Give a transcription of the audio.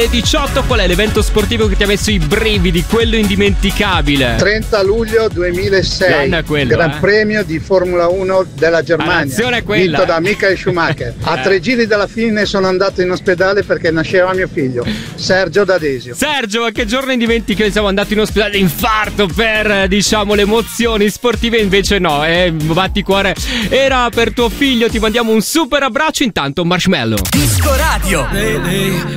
alle 18. Qual è l'evento sportivo che ti ha messo i brividi, quello indimenticabile? 30 luglio 2006, Gran Premio di Formula 1 della Germania, vinto da Michael Schumacher. A 3 giri dalla fine sono andato in ospedale perché nasceva mio figlio, Sergio D'Adesio. Sergio, a che giorno indimenticabile? Siamo andati in ospedale, infarto per, diciamo, le emozioni sportive, invece no, batticuore era per tuo figlio. Ti mandiamo un super abbraccio, intanto Marshmello. Disco Radio.